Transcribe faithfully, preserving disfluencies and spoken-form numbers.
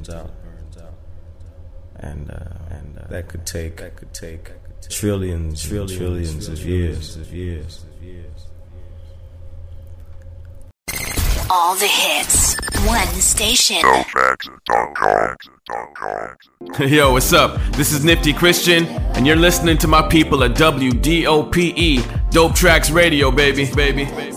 burns out, and uh, and uh, that could take that could take trillions, trillions, trillions of years, of years, of years. All the hits, one station. Yo, what's up? This is Nifty Christian, and you're listening to my people at W D O P E, Dope Tracks Radio, baby, baby, baby.